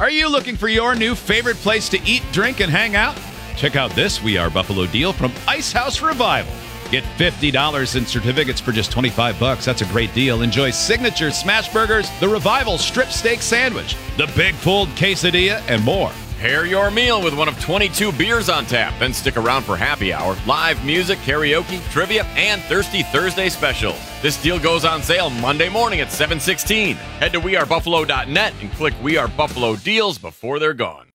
Are you looking for your new favorite place to eat, drink, and hang out? Check out this We Are Buffalo deal from Ice House Revival. Get $50 in certificates for just $25. That's a great deal. Enjoy signature smash burgers, the Revival strip steak sandwich, the Big Fold quesadilla, and more. Pair your meal with one of 22 beers on tap, then stick around for happy hour, live music, karaoke, trivia, and Thirsty Thursday specials. This deal goes on sale Monday morning at 7:16. Head to wearebuffalo.net and click We Are Buffalo deals before they're gone.